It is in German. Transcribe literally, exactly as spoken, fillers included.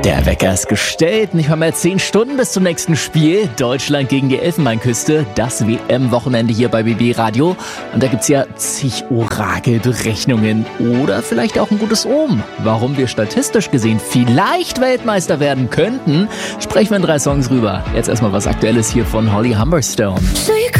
Der Wecker ist gestellt, nicht mal mehr zehn Stunden bis zum nächsten Spiel. Deutschland gegen die Elfenbeinküste, das W M-Wochenende hier bei B B Radio. Und da gibt's ja zig Orakelberechnungen oder vielleicht auch ein gutes Omen. Warum wir statistisch gesehen vielleicht Weltmeister werden könnten, sprechen wir in drei Songs rüber. Jetzt erstmal was Aktuelles hier von Holly Humberstone.